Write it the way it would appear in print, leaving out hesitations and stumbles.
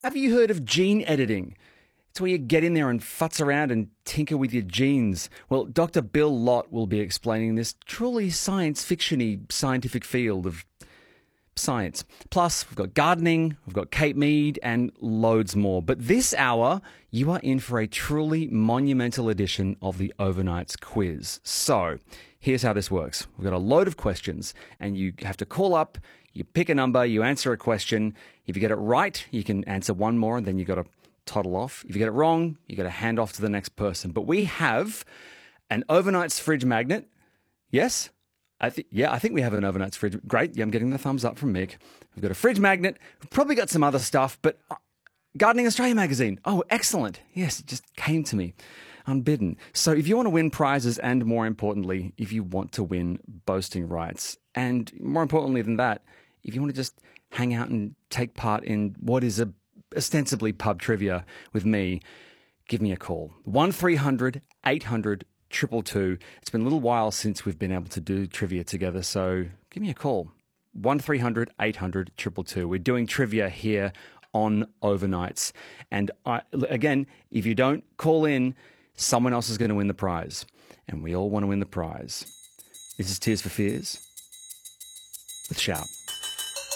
Have you heard of gene editing? It's where you get in there and futz around and tinker with your genes. Well, Dr. Bill Lott will be explaining this truly science fiction-y scientific field of science. Plus, we've got gardening, we've got Kate Mead, and loads more. But this hour, you are in for a truly monumental edition of the Overnights quiz. So, here's how this works. We've got a load of questions, and you have to call up, you pick a number, you answer a question. If you get it right, you can answer one more, and then you've got to toddle off. If you get it wrong, you got to hand off to the next person. But we have an Overnights fridge magnet. Yes? I think we have an Overnights fridge. Great. Yeah, I'm getting the thumbs up from Mick. We've got a fridge magnet. We've probably got some other stuff, but Gardening Australia magazine. Oh, excellent. Yes, it just came to me unbidden. So if you want to win prizes and more importantly, if you want to win boasting rights, and more importantly than that, if you want to just hang out and take part in what is ostensibly pub trivia with me, give me a call. 1300 800 222. It's been a little while since we've been able to do trivia together, so give me a call. 1300 800 222. We're doing trivia here on Overnights. And again, if you don't call in, someone else is going to win the prize. And we all want to win the prize. This is Tears for Fears with Sharp.